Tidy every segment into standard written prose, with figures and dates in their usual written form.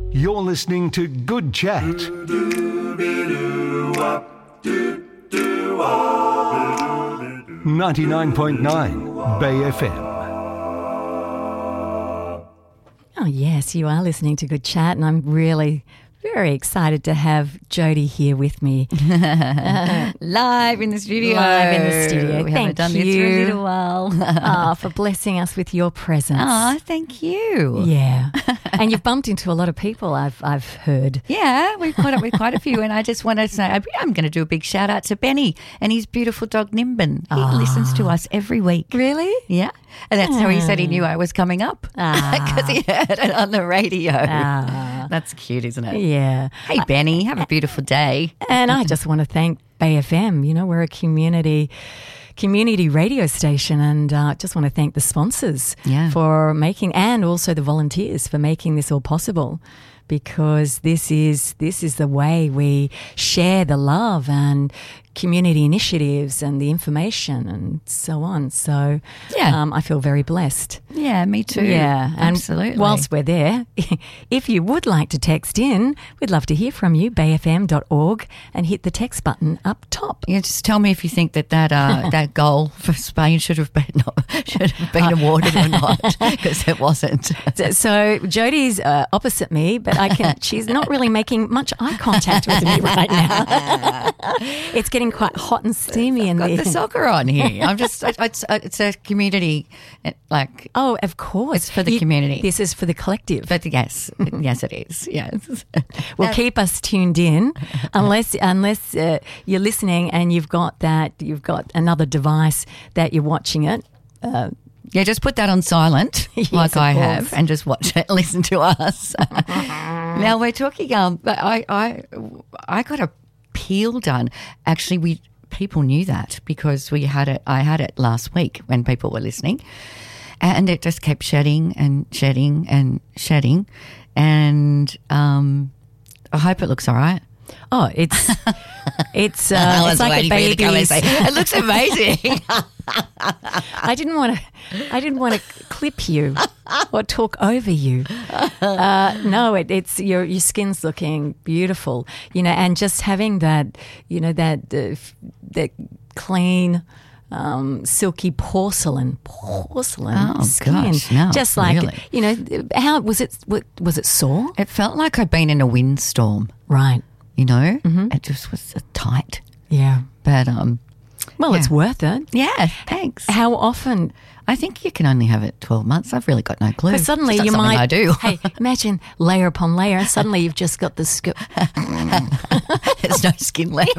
You're listening to Good Chat. 99.9 Bay FM. Oh, yes, you are listening to Good Chat, and I'm really very excited to have Jody here with me. Live in the studio. We haven't done this for a little while. For blessing us with your presence. Oh, thank you. Yeah. And you've bumped into a lot of people, I've heard. Yeah, we've caught up with quite a few, and I just want to say I'm going to do a big shout out to Benny and his beautiful dog Nimbin. He listens to us every week. Really? Yeah. And that's how he said he knew I was coming up, because he heard it on the radio. That's cute, isn't it? Yeah. Hey, Benny, have a beautiful day. And I just want to thank Bay FM. You know, we're a community radio station, and just want to thank the sponsors for making, and also the volunteers for making this all possible, because this is the way we share the love and community initiatives and the information and so on. So I feel very blessed. Yeah, me too. Yeah, and absolutely. whilst we're there, if you would like to text in, we'd love to hear from you, bayfm.org, and hit the text button up top. Yeah, just tell me if you think that goal for Spain should have been awarded or not, because it wasn't. So Jodie's opposite me, but she's not really making much eye contact with me right now. It's getting quite hot and steamy in there. I've got the soccer on here. I'm just, it's a community, like. Oh, of course. It's for the community. This is for the collective. But yes, it is. Yes. Well, keep us tuned in, unless you're listening and you've got another device that you're watching it. Yeah, just put that on silent, like I have, and just watch it, listen to us. Now we're talking. I got a peel done. Actually, people knew that because I had it last week when people were listening, and it just kept shedding and shedding and shedding, and I hope it looks all right. Oh, it's like a baby's. It looks amazing. I didn't want to clip you or talk over you. No, it's your skin's looking beautiful, and just having that, that clean, silky porcelain skin. Gosh, no, just like really. How was it? Was it sore? It felt like I'd been in a windstorm. Right. It just was tight. Yeah. But well, it's worth it. Yeah, thanks. How often? I think you can only have it 12 months. I've really got no clue. But suddenly you might. I do. Hey, imagine layer upon layer. Suddenly you've just got the skin. There's no skin left.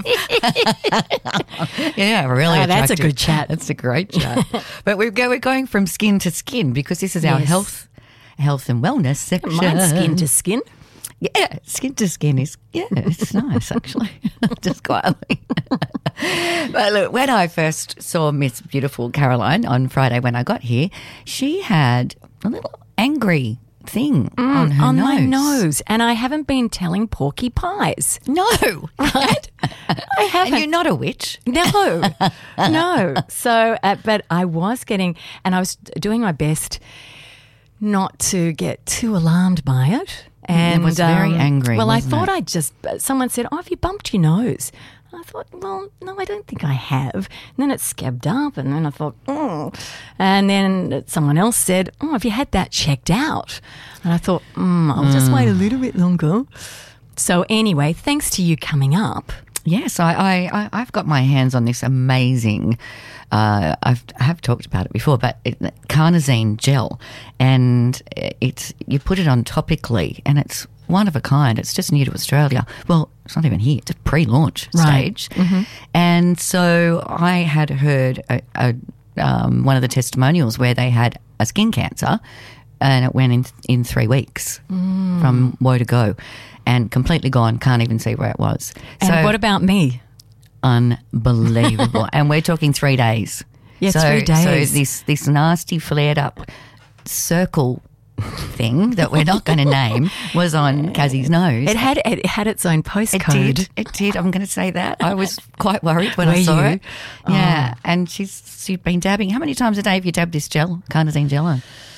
Yeah, really. That's a good chat. That's a great chat. But we're going from skin to skin, because this is our health and wellness section. Mine's skin to skin. Yeah, skin to skin it's nice, actually, just quietly. But look, when I first saw Miss Beautiful Caroline on Friday when I got here, she had a little angry thing on her nose. My nose. And I haven't been telling Porky Pies. No. Right? I haven't. And you're not a witch. No. No. So, but I was doing my best not to get too alarmed by it. And it was very angry. Well, I thought someone said, "Oh, have you bumped your nose?" I thought, well, no, I don't think I have. And then it scabbed up, and then I thought, oh. And then someone else said, "Oh, have you had that checked out?" And I thought, I'll just wait a little bit longer. So anyway, thanks to you coming up. Yes, I've got my hands on this amazing, I have talked about it before, but carnosine gel, and you put it on topically, and it's one of a kind. It's just new to Australia. Well, it's not even here. It's a pre-launch stage. Mm-hmm. And so I had heard one of the testimonials where they had a skin cancer, and it went in 3 weeks from woe to go. And completely gone, can't even see where it was. And what about me? Unbelievable. And we're talking 3 days. Yeah, 3 days. So this nasty flared up circle thing that we're not going to name was on Kazzie's nose. It had its own postcode. It did. I'm going to say that. I was quite worried when I saw it. Yeah. And she'd been dabbing. How many times a day have you dabbed this gel, carnosine gel on?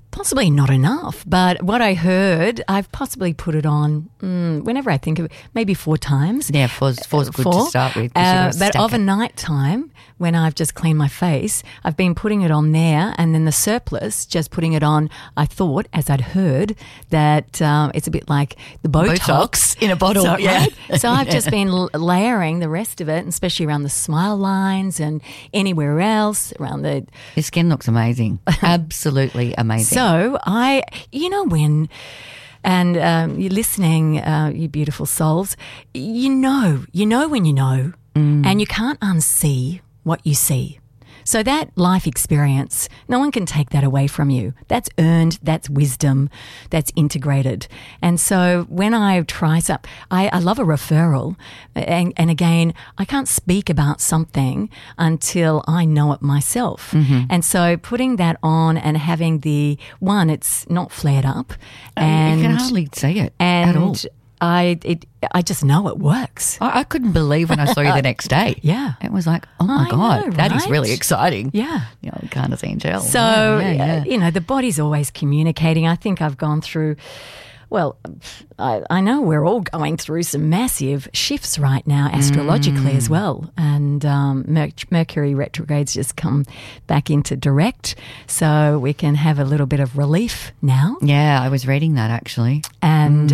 possibly not enough, but what I heard, I've possibly put it on whenever I think of it, maybe 4 times. Yeah, four's good to start with. But of a night time, when I've just cleaned my face, I've been putting it on there, and then the surplus, just putting it on, I thought, as I'd heard, that it's a bit like the Botox in a bottle. So, yeah. Right? So I've just been layering the rest of it, and especially around the smile lines and anywhere else, around the... Your skin looks amazing. Absolutely amazing. So when... And you're listening, you beautiful souls, you know when you know, and you can't unsee what you see. So that life experience, no one can take that away from you. That's earned, that's wisdom, that's integrated. And so when I try something, I love a referral. And again, I can't speak about something until I know it myself. Mm-hmm. And so putting that on and having it's not flared up. And you can hardly see it at all. I just know it works. I couldn't believe when I saw you the next day. Yeah. It was like, oh my God, that is really exciting. Yeah. Carnosine gel. So, the body's always communicating. I think I've gone through... Well, I know we're all going through some massive shifts right now astrologically as well. And Mercury retrograde's just come back into direct, so we can have a little bit of relief now. Yeah, I was reading that actually. And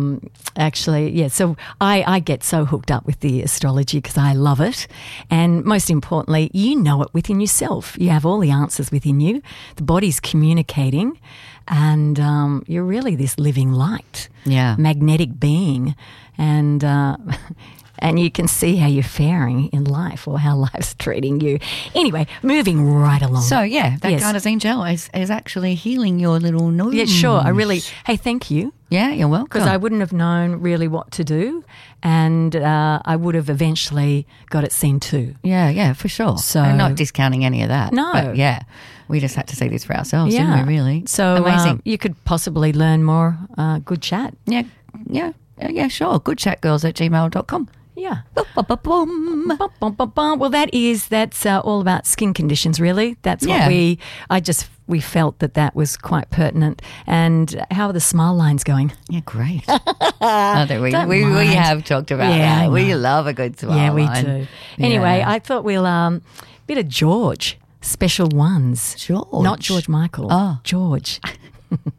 so I get so hooked up with the astrology because I love it. And most importantly, you know it within yourself. You have all the answers within you. The body's communicating. And you're really this living light, magnetic being, and you can see how you're faring in life or how life's treating you. Anyway, moving right along. So that carnosine gel is actually healing your little nose. Yeah, sure. Hey, thank you. Yeah, you're welcome. Because I wouldn't have known really what to do, and I would have eventually got it seen too. Yeah, for sure. So I'm not discounting any of that. No. But we just had to see this for ourselves, didn't we, really? So amazing. You could possibly learn more. Good chat. Yeah, sure. goodchatgirls@gmail.com. Yeah. Boom. Well, that's all about skin conditions, really. That's what we felt that was quite pertinent. And how are the smile lines going? Yeah, great. We have talked about that. We love a good smile line. Yeah, we do. Anyway, I thought we'll bit of George, Special Ones. George. Not George Michael. Oh. George.